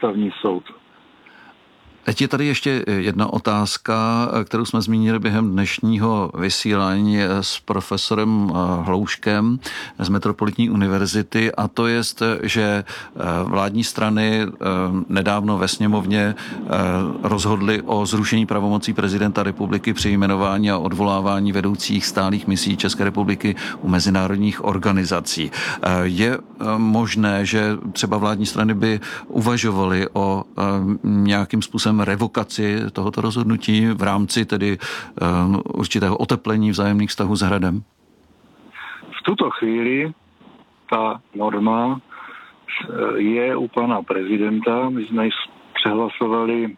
ústavní soud. Teď je tady ještě jedna otázka, kterou jsme zmínili během dnešního vysílání s profesorem Hlouškem z Metropolitní univerzity, a to je, že vládní strany nedávno ve sněmovně rozhodly o zrušení pravomocí prezidenta republiky při jmenování a odvolávání vedoucích stálých misí České republiky u mezinárodních organizací. Je možné, že třeba vládní strany by uvažovaly o nějakým způsobem revokaci tohoto rozhodnutí v rámci tedy určitého oteplení vzájemných vztahů s Hradem? V tuto chvíli ta norma je u pana prezidenta. My jsme ji přehlasovali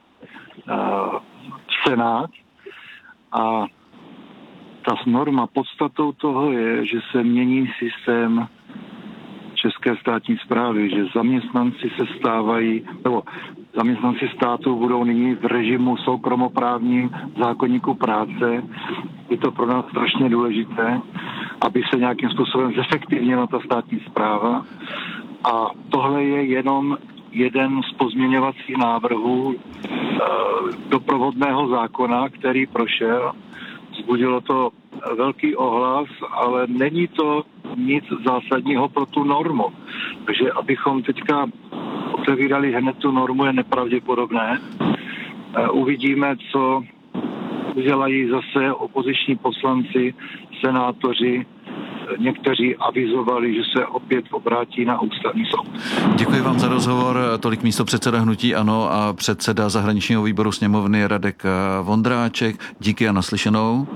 Senát a ta norma podstatou toho je, že se mění systém české státní správy, že zaměstnanci se stávají, nebo zaměstnanci státu budou nyní v režimu soukromoprávním zákoníku práce. Je to pro nás strašně důležité, aby se nějakým způsobem zefektivnila ta státní správa. A tohle je jenom jeden z pozměňovacích návrhů doprovodného zákona, který prošel. Vzbudilo to velký ohlas, ale není to nic zásadního pro tu normu. Takže abychom teďka otevírali hned tu normu, je nepravděpodobné. Uvidíme, co udělají zase opoziční poslanci, senátoři. Někteří avizovali, že se opět obrátí na ústavní soud. Děkuji vám za rozhovor. Tolik místopředseda hnutí ANO a předseda zahraničního výboru sněmovny Radek Vondráček. Díky a naslyšenou.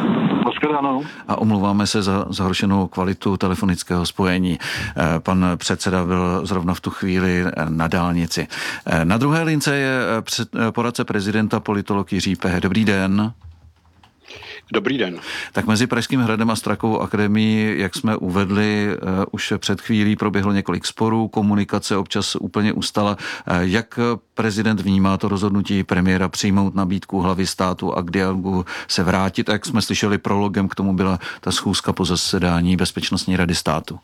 A omlouváme se za zhoršenou kvalitu telefonického spojení. Pan předseda byl zrovna v tu chvíli na dálnici. Na druhé lince je poradce prezidenta politolog Jiří Pehe. Dobrý den. Dobrý den. Tak mezi Pražským hradem a Strakovou akademií, jak jsme uvedli, už před chvílí proběhlo několik sporů, komunikace občas úplně ustala. Jak prezident vnímá to rozhodnutí premiéra přijmout nabídku hlavy státu a k dialogu se vrátit? A jak jsme slyšeli, prologem k tomu byla ta schůzka po zasedání Bezpečnostní rady státu.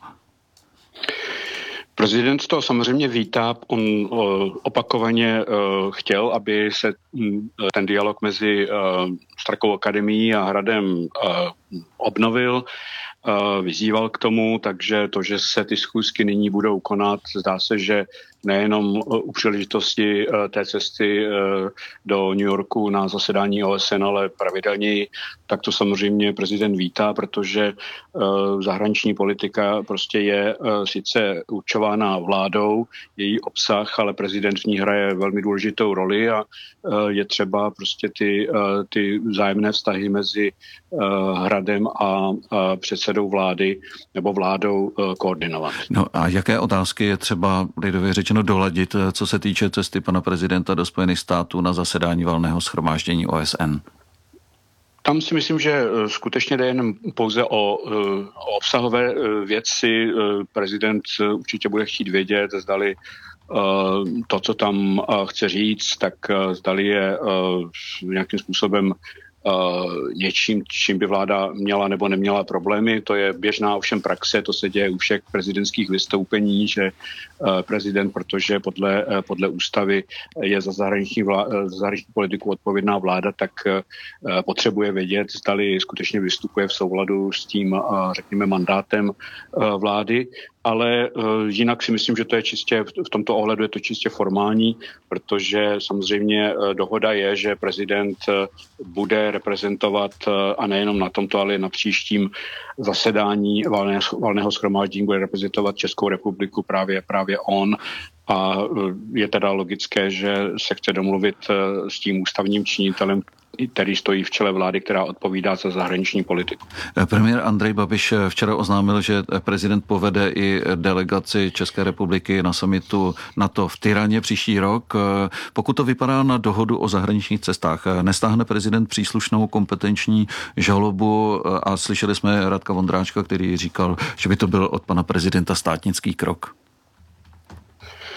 Prezident to samozřejmě vítá. On opakovaně chtěl, aby se ten dialog mezi Strakovou akademií a Hradem obnovil. Vyzýval k tomu, takže to, že se ty schůzky nyní budou konat, zdá se, že nejenom u příležitosti té cesty do New Yorku na zasedání OSN, ale pravidelněji, tak to samozřejmě prezident vítá, protože zahraniční politika prostě je sice určována vládou, její obsah, ale prezident v ní hraje velmi důležitou roli a je třeba prostě ty vzájemné vztahy mezi Hradem a předsedou vlády nebo vládou koordinovat. No a jaké otázky je třeba lidově řečeno doladit, co se týče cesty pana prezidenta do Spojených států na zasedání valného shromáždění OSN? Tam si myslím, že skutečně jde jen pouze o obsahové věci. Prezident určitě bude chtít vědět, zdali to, co tam chce říct, tak zdali je nějakým způsobem něčím, čím by vláda měla nebo neměla problémy. To je běžná ovšem praxe, to se děje u všech prezidentských vystoupení, že prezident, protože podle ústavy je za zahraniční politiku odpovědná vláda, tak potřebuje vědět, zdali skutečně vystupuje v souladu s tím, řekněme, mandátem vlády. Ale jinak si myslím, že to je čistě, v tomto ohledu je to čistě formální, protože samozřejmě dohoda je, že prezident bude reprezentovat, a nejenom na tomto, ale na příštím zasedání valného shromáždění bude reprezentovat Českou republiku právě on. A je teda logické, že se chce domluvit s tím ústavním činitelem, který stojí v čele vlády, která odpovídá za zahraniční politiku. Premiér Andrej Babiš včera oznámil, že prezident povede i delegaci České republiky na summitu NATO v Tyraně příští rok. Pokud to vypadá na dohodu o zahraničních cestách, nestáhne prezident příslušnou kompetenční žalobu a slyšeli jsme Radka Vondráčka, který říkal, že by to byl od pana prezidenta státnický krok.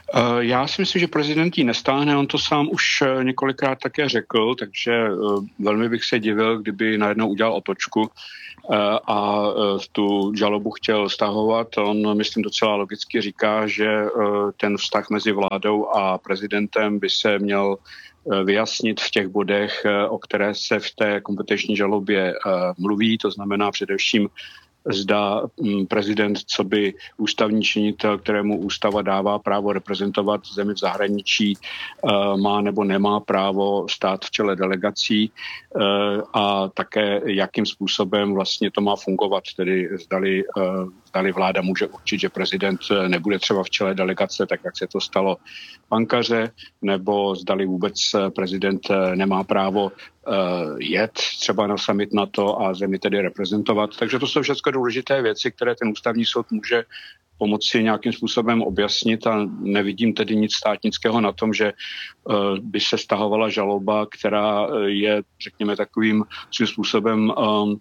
Já si myslím, že prezident ji nestáhne, on to sám už několikrát také řekl, takže velmi bych se divil, kdyby najednou udělal otočku a tu žalobu chtěl stahovat. On, myslím, docela logicky říká, že ten vztah mezi vládou a prezidentem by se měl vyjasnit v těch bodech, o které se v té kompetenční žalobě mluví, to znamená především zda prezident, co by ústavní činitel, kterému ústava dává právo reprezentovat zemi v zahraničí, má nebo nemá právo stát v čele delegací a také jakým způsobem vlastně to má fungovat, tedy zdali vláda může určit, že prezident nebude třeba v čele delegace, tak jak se to stalo v Ankaře, nebo zdali vůbec prezident nemá právo jet třeba na summit NATO a zemi tedy reprezentovat. Takže to jsou všechno důležité věci, které ten ústavní soud může pomoci nějakým způsobem objasnit a nevidím tedy nic státnického na tom, že by se stahovala žaloba, která je, řekněme, takovým svým způsobem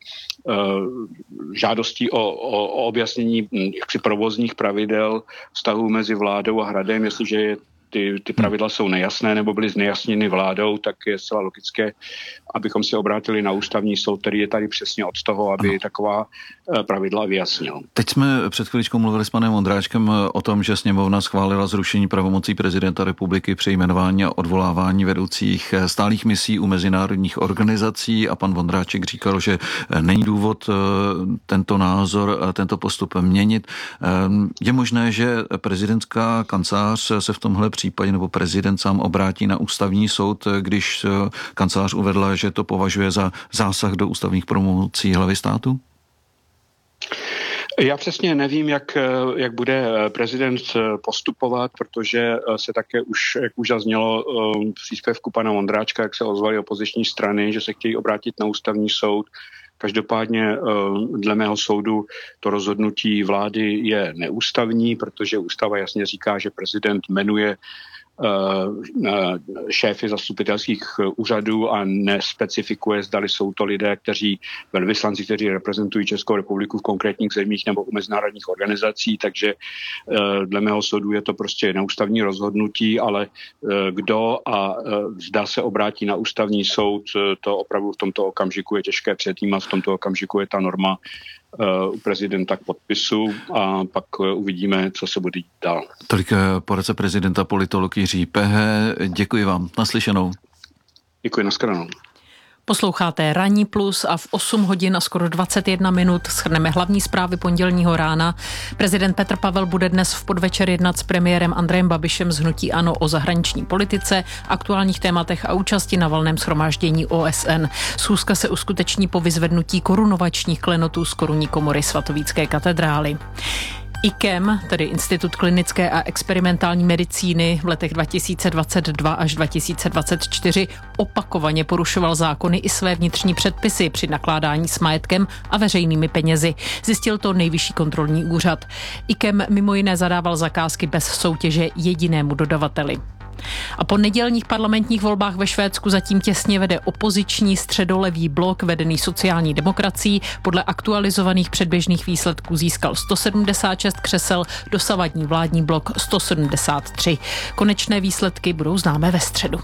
žádostí o objasnění jaksi provozních pravidel vztahů mezi vládou a hradem, jestliže ty pravidla jsou nejasné nebo byly znejasněny vládou, tak je zcela logické, abychom se obrátili na ústavní soud, který je tady přesně od toho, aby taková pravidla vyjasnil. Teď jsme před chvíličkou mluvili s panem Vondráčkem o tom, že sněmovna schválila zrušení pravomocí prezidenta republiky při jmenování a odvolávání vedoucích stálých misí u mezinárodních organizací a pan Vondráček říkal, že není důvod tento názor, tento postup měnit. Je možné, že prezidentská kancelář se v tomhle případě nebo prezident sám obrátí na ústavní soud, když kancelář uvedla, že to považuje za zásah do ústavních pravomocí hlavy státu? Já přesně nevím, jak bude prezident postupovat, protože se také už, jak už zaznělo v příspěvku pana Vondráčka, jak se ozvaly opoziční strany, že se chtějí obrátit na ústavní soud. Každopádně dle mého soudu to rozhodnutí vlády je neústavní, protože ústava jasně říká, že prezident jmenuje šéfy zastupitelských úřadů a nespecifikuje, zdali jsou to lidé, velvyslanci, kteří reprezentují Českou republiku v konkrétních zemích nebo u mezinárodních organizací, takže dle mého soudu je to prostě neústavní rozhodnutí, ale kdo a zda se obrátí na ústavní soud, to opravdu v tomto okamžiku je těžké předjímat, v tomto okamžiku je ta norma u prezidenta k podpisu a pak uvidíme, co se bude dít dál. Tolik poradce prezidenta politolog Jiří Pehe. Děkuji vám. Naslyšenou. Děkuji, nashledanou. Posloucháte Ranní plus a v 8 hodin a skoro 21 minut shrneme hlavní zprávy pondělního rána. Prezident Petr Pavel bude dnes v podvečer jednat s premiérem Andrejem Babišem z hnutí ANO o zahraniční politice, aktuálních tématech a účasti na valném shromáždění OSN. Schůzka se uskuteční po vyzvednutí korunovačních klenotů z korunní komory Svatovícké katedrály. IKEM, tedy Institut klinické a experimentální medicíny, v letech 2022 až 2024 opakovaně porušoval zákony i své vnitřní předpisy při nakládání s majetkem a veřejnými penězi. Zjistil to Nejvyšší kontrolní úřad. IKEM mimo jiné zadával zakázky bez soutěže jedinému dodavateli. A po nedělních parlamentních volbách ve Švédsku zatím těsně vede opoziční středolevý blok vedený sociální demokracií. Podle aktualizovaných předběžných výsledků získal 176 křesel, dosavadní vládní blok 173. Konečné výsledky budou známé ve středu.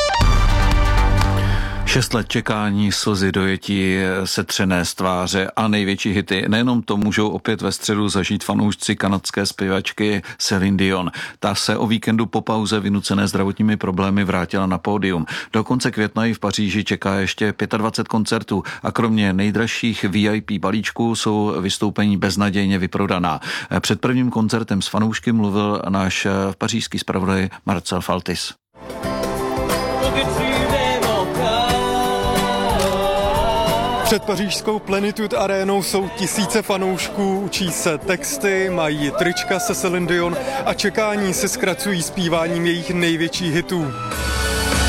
6 let čekání, slzy dojetí, setřené z tváře a největší hity. Nejenom to můžou opět ve středu zažít fanoušci kanadské zpěvačky Celine Dion. Ta se o víkendu po pauze vynucené zdravotními problémy vrátila na pódium. Do konce května i v Paříži čeká ještě 25 koncertů a kromě nejdražších VIP balíčků jsou vystoupení beznadějně vyprodaná. Před prvním koncertem s fanoušky mluvil náš pařížský zpravodaj Marcel Faltis. Před pařížskou Plenitude arénou jsou tisíce fanoušků, učí se texty, mají trička se Celine Dion a čekání se zkracují zpíváním jejich největších hitů.